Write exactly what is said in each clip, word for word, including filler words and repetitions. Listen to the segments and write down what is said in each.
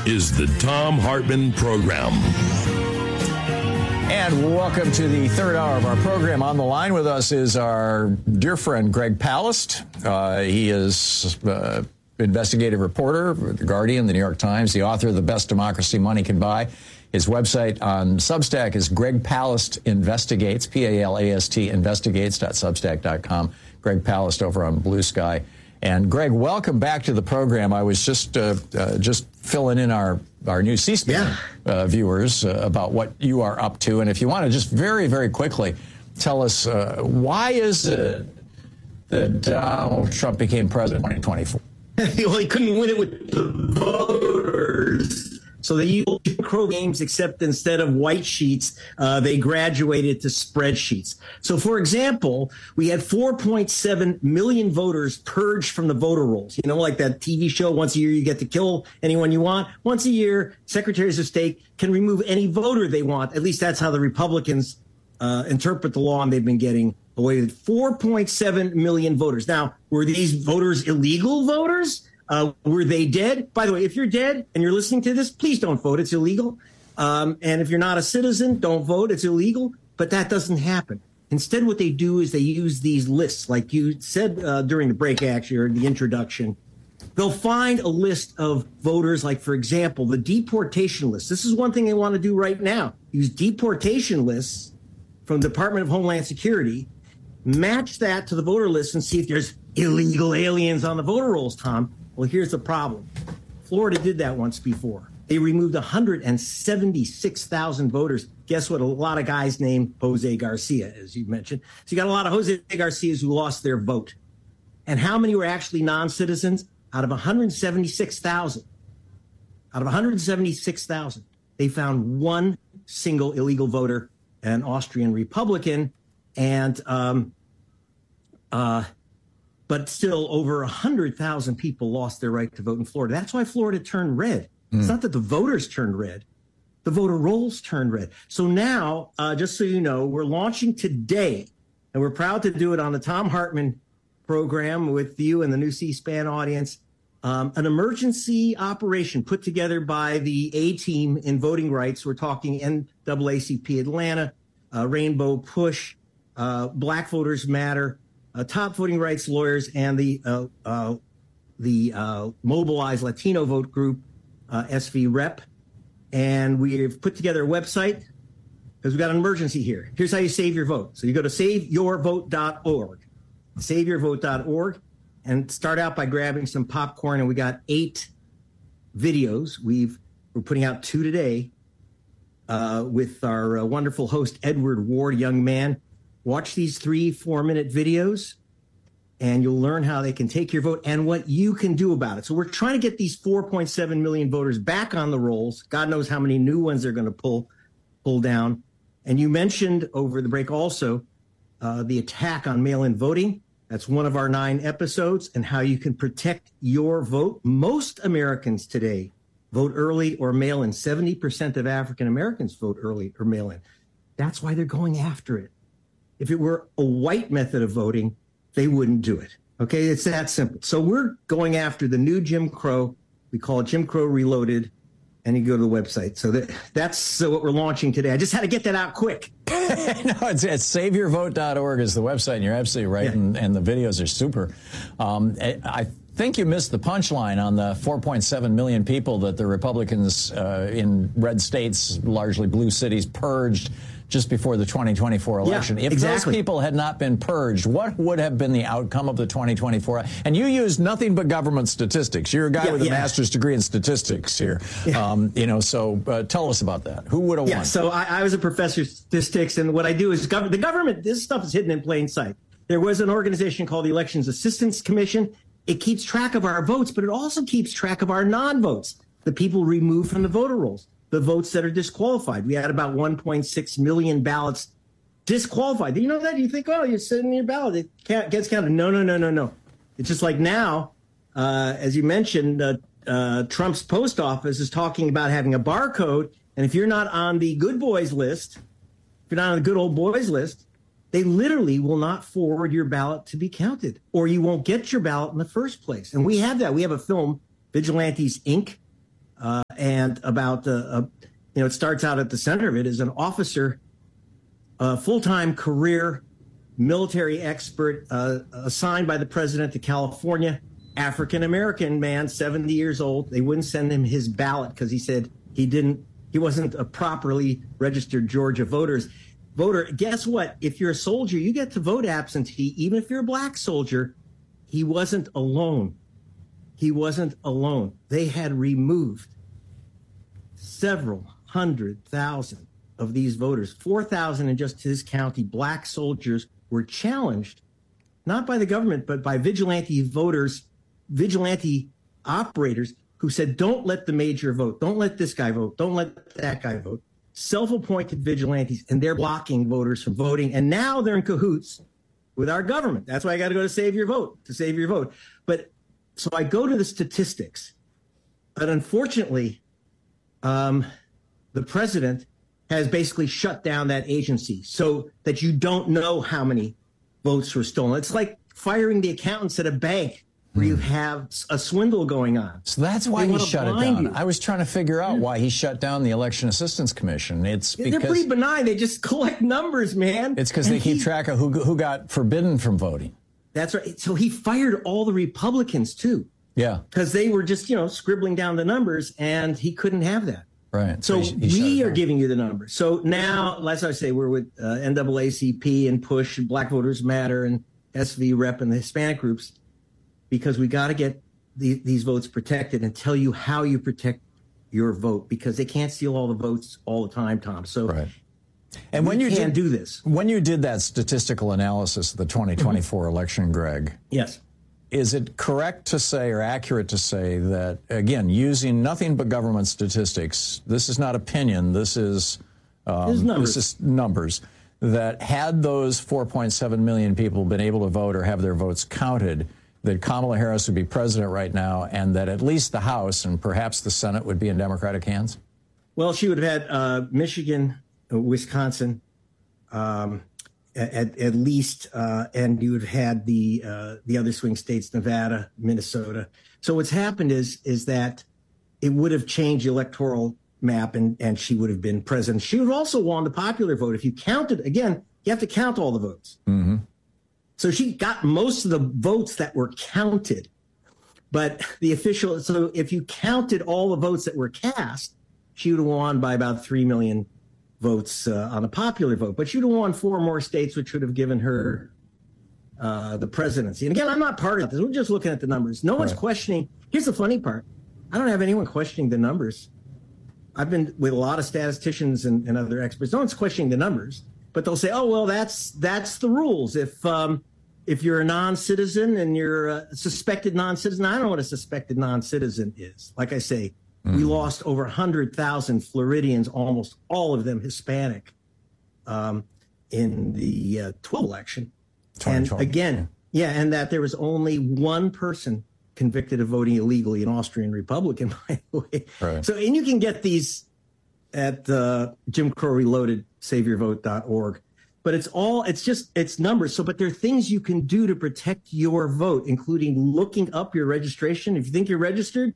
is the Thom Hartmann Program. And welcome to the third hour of our program. On the line with us is our dear friend, Greg Palast. Uh, he is uh, investigative reporter for The Guardian, The New York Times, the author of The Best Democracy Money Can Buy. His website on Substack is Greg Palast Investigates, P A L A S T, investigates dot substack dot com. Greg Palast over on Blue Sky. And Greg, welcome back to the program. I was just uh, uh, just filling in our, our new C-SPAN yeah. uh, viewers uh, about what you are up to. And if you want to just very, very quickly tell us uh, why is it that Donald Trump became president in twenty twenty-four? Well, he couldn't win it with the voters. So they used Jim Crow games, except instead of white sheets, uh, they graduated to spreadsheets. So, for example, we had four point seven million voters purged from the voter rolls. You know, like that T V show, once a year you get to kill anyone you want. Once a year, secretaries of state can remove any voter they want. At least that's how the Republicans uh, interpret the law, and they've been getting away with four point seven million voters. Now, were these voters illegal voters? Uh, were they dead? By the way, if you're dead and you're listening to this, please don't vote. It's illegal. Um, and if you're not a citizen, don't vote. It's illegal. But that doesn't happen. Instead, what they do is they use these lists, like you said uh, during the break, actually, or the introduction. They'll find a list of voters, like, for example, the deportation list. This is one thing they want to do right now. Use deportation lists from the Department of Homeland Security, match that to the voter list, and see if there's illegal aliens on the voter rolls, Tom. Well, here's the problem. Florida did that once before. They removed one hundred seventy-six thousand voters. Guess what? A lot of guys named Jose Garcia, as you mentioned. So you got a lot of Jose Garcias who lost their vote. And how many were actually non-citizens? Out of one hundred seventy-six thousand. Out of one hundred seventy-six thousand, they found one single illegal voter, an Austrian Republican, and um, uh, but still over one hundred thousand people lost their right to vote in Florida. That's why Florida turned red. Mm. It's not that the voters turned red. The voter rolls turned red. So now, uh, just so you know, we're launching today, and we're proud to do it on the Thom Hartmann program with you and the new C-SPAN audience, um, an emergency operation put together by the A-Team in voting rights. We're talking N double A C P Atlanta, uh, Rainbow Push, uh, Black Voters Matter, Uh, top voting rights lawyers, and the uh, uh, the uh, Mobilize Latino Vote Group, uh, S V Rep. And we've put together a website because we've got an emergency here. Here's how you save your vote. So you go to save your vote dot org, save your vote dot org, and start out by grabbing some popcorn. And we got eight videos. We've, we're putting out two today uh, with our uh, wonderful host, Edward Ward, young man. Watch these three, four-minute videos, and you'll learn how they can take your vote and what you can do about it. So we're trying to get these four point seven million voters back on the rolls. God knows how many new ones they're going to pull pull down. And you mentioned over the break also uh, the attack on mail-in voting. That's one of our nine episodes, and how you can protect your vote. Most Americans today vote early or mail-in. seventy percent of African Americans vote early or mail-in. That's why they're going after it. If it were a white method of voting, they wouldn't do it. Okay, it's that simple. So we're going after the new Jim Crow. We call it Jim Crow Reloaded, and you go to the website. So that, that's uh, what we're launching today. I just had to get that out quick. No, it's, it's save your vote dot org is the website, and you're absolutely right, yeah. and, and the videos are super. Um, I, I think you missed the punchline on the four point seven million people that the Republicans uh, in red states, largely blue cities, purged just before the twenty twenty-four election. Yeah, if exactly. those people had not been purged, what would have been the outcome of the twenty twenty-four? And you used nothing but government statistics. You're a guy yeah, with a yeah. master's degree in statistics here. Yeah. Um, you know, so uh, tell us about that. Who would have yeah, won? So I, I was a professor of statistics, and what I do is gov- the government, this stuff is hidden in plain sight. There was an organization called the Elections Assistance Commission. It keeps track of our votes, but it also keeps track of our non-votes, the people removed from the voter rolls, the votes that are disqualified. We had about one point six million ballots disqualified. Do you know that? You think, oh, you're sitting in your ballot, it can't, gets counted. No, no, no, no, no. It's just like now, uh, as you mentioned, uh, uh, Trump's post office is talking about having a barcode. And if you're not on the good boys list, if you're not on the good old boys list, they literally will not forward your ballot to be counted, or you won't get your ballot in the first place. And we have that. We have a film, Vigilantes, Incorporated. Uh, and about the, uh, you know, it starts out at the center of it is an officer, a full-time career military expert uh, assigned by the president to California, African-American man, seventy years old. They wouldn't send him his ballot because he said he didn't, he wasn't a properly registered Georgia voters. Voter, guess what? If you're a soldier, you get to vote absentee, even if you're a black soldier. He wasn't alone. He wasn't alone. They had removed several hundred thousand of these voters. four thousand in just his county, black soldiers were challenged, not by the government, but by vigilante voters, vigilante operators who said, don't let the major vote. Don't let this guy vote. Don't let that guy vote. Self-appointed vigilantes, and they're blocking voters from voting. And now they're in cahoots with our government. That's why I got to go to Save Your Vote, to save your vote. But so I go to the statistics. But unfortunately, um, the president has basically shut down that agency so that you don't know how many votes were stolen. It's like firing the accountants at a bank where you have a swindle going on. So that's why They he wanna shut it blind down. you. I was trying to figure out why he shut down the Election Assistance Commission. It's because They're pretty benign. They just collect numbers, man. it's because And they keep he- track of who who got forbidden from voting. That's right. So he fired all the Republicans, too, Yeah, because they were just, you know, scribbling down the numbers, and he couldn't have that. right. So he- he shut we it are down. giving you the numbers. So now, as I say, we're with uh, N double A C P and PUSH, and Black Voters Matter, and S V Rep, and the Hispanic groups, because we got to get the, these votes protected and tell you how you protect your vote, because they can't steal all the votes all the time, Tom. So Right. And we when you can't did, do this. when you did that statistical analysis of the twenty twenty-four Mm-hmm. election, Greg, Yes. is it correct to say or accurate to say that, again, using nothing but government statistics, this is not opinion, this is, um, This is numbers. this is numbers, that had those four point seven million people been able to vote or have their votes counted, that Kamala Harris would be president right now, and that at least the House and perhaps the Senate would be in Democratic hands? Well, she would have had uh, Michigan, uh, Wisconsin, um, at, at least, uh, and you would have had the uh, the other swing states, Nevada, Minnesota. So what's happened is is that it would have changed the electoral map, and, and she would have been president. She would have also won the popular vote. If you counted, again, you have to count all the votes. Mm-hmm. So she got most of the votes that were counted. But the official, so if you counted all the votes that were cast, she would have won by about three million votes uh, on a popular vote. But she would have won four more states, which would have given her uh, the presidency. And again, I'm not part of this. We're just looking at the numbers. No one's Right. questioning. Here's the funny part. I don't have anyone questioning the numbers. I've been with a lot of statisticians and, and other experts. No one's questioning the numbers, but they'll say, oh, well, that's that's the rules. If um, if you're a non-citizen and you're a suspected non-citizen, I don't know what a suspected non-citizen is. Like I say, mm. we lost over one hundred thousand Floridians, almost all of them Hispanic, um, in the uh, twelve election. And again, yeah, and that there was only one person convicted of voting illegally, an Austrian Republican, by the way. Right. So, and you can get these at uh, Jim Crow Reloaded, save your vote dot org. But it's all, it's just, it's numbers. So, but there are things you can do to protect your vote, including looking up your registration. If you think you're registered,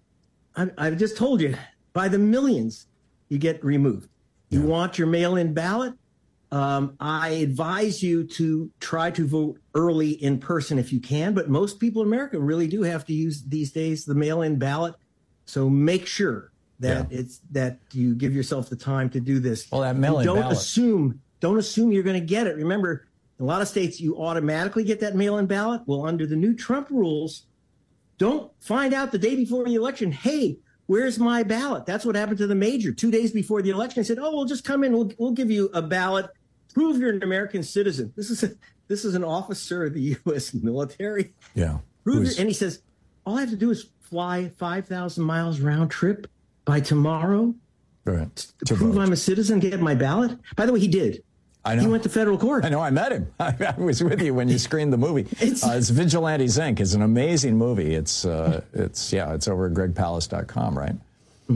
I, I've just told you, by the millions, you get removed. You yeah. want your mail-in ballot? Um, I advise you to try to vote early in person if you can, but most people in America really do have to use these days the mail-in ballot. So make sure that yeah. it's that you give yourself the time to do this. Well, that mail-in don't ballot. assume don't assume you're going to get it. Remember, in a lot of states you automatically get that mail-in ballot. Well, under the new Trump rules, don't find out the day before the election, hey, where's my ballot? That's what happened to the major. Two days before the election, they said, oh, we'll just come in. We'll, we'll give you a ballot. Prove you're an American citizen. This is a, this is an officer of the U S military. Yeah. Prove it. And he says, all I have to do is fly five thousand miles round trip by tomorrow right. to, to prove vote. I'm a citizen, get my ballot. By the way, he did. I know. He went to federal court. I know. I met him. I, I was with you when you screened the movie. It's, uh, it's Vigilantes Incorporated. It's an amazing movie. It's, uh, it's yeah, it's over at greg palast dot com, right? Mm-hmm.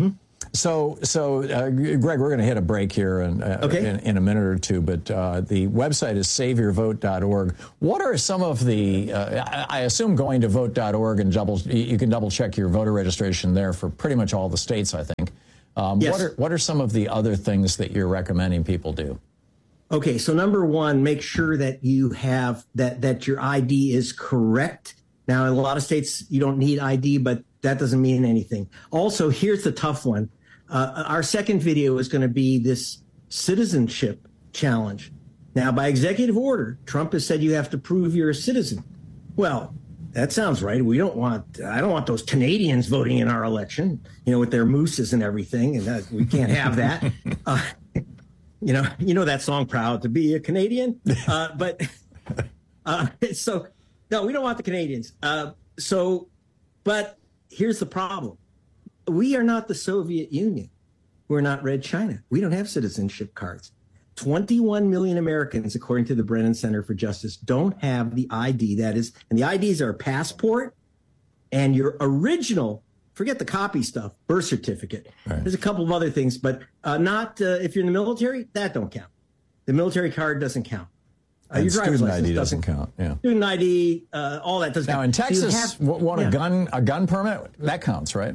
So, so uh, Greg, we're going to hit a break here in, uh, okay. in, in a minute or two, but uh, the website is save your vote dot org. What are some of the, uh, I, I assume going to vote dot org and double, you can double check your voter registration there for pretty much all the states, I think. Um, yes. What are, what are some of the other things that you're recommending people do? Okay, so number one, make sure that you have, that, that your I D is correct. Now, in a lot of states, you don't need I D, but that doesn't mean anything. Also, here's the tough one. Uh, our second video is going to be this citizenship challenge. Now, by executive order, Trump has said you have to prove you're a citizen. Well, that sounds right. We don't want, I don't want those Canadians voting in our election, you know, with their mooses and everything. And that, we can't have that. uh, you know, you know that song, Proud to Be a Canadian. Uh, but uh, so, no, we don't want the Canadians. Uh, so, but here's the problem. We are not the Soviet Union. We're not Red China. We don't have citizenship cards. twenty-one million Americans, according to the Brennan Center for Justice, don't have the I D. That is, and the I Ds are a passport and your original, forget the copy stuff, birth certificate. Right. There's a couple of other things, but uh, not uh, if you're in the military, that don't count. The military card doesn't count. Uh, and your driver's student license I D doesn't, doesn't count. Yeah. Student I D, uh, all that doesn't now, count. Now, in Texas, have, want yeah. a gun a gun permit? That counts, right?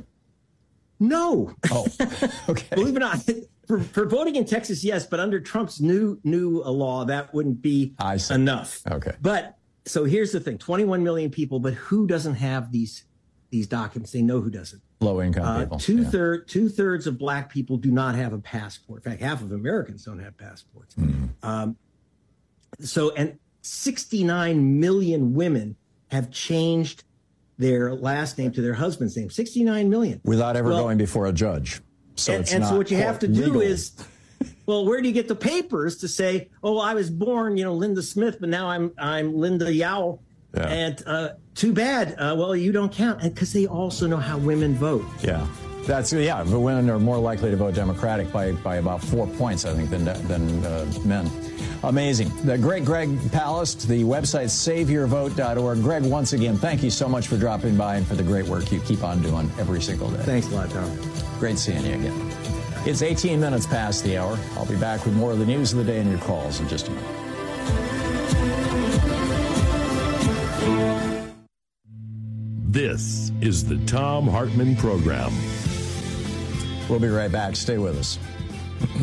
No. Oh, okay. Believe it or not, for, for voting in Texas, yes, but under Trump's new new uh, law, that wouldn't be I see. enough. Okay. But so here's the thing: twenty-one million people, but who doesn't have these these documents? They know who doesn't. Low income uh, people. Two yeah. third two thirds of black people do not have a passport. In fact, half of Americans don't have passports. Mm. Um, so and sixty-nine million women have changed their last name to their husband's name. sixty-nine million without ever well, going before a judge. So and, it's and not so what you have to legal. do is, well, where do you get the papers to say, oh, I was born, you know, Linda Smith, but now I'm I'm Linda Yao, yeah. and uh, too bad. Uh, well, you don't count, and because they also know how women vote. Yeah, that's yeah. But women are more likely to vote Democratic by by about four points, I think, than than uh, men. Amazing. The great Greg Palast, the website save your vote dot org. Greg, once again, thank you so much for dropping by and for the great work you keep on doing every single day. Thanks a lot, Tom. Great seeing you again. It's eighteen minutes past the hour. I'll be back with more of the news of the day and your calls in just a minute. This is the Thom Hartmann Program. We'll be right back. Stay with us.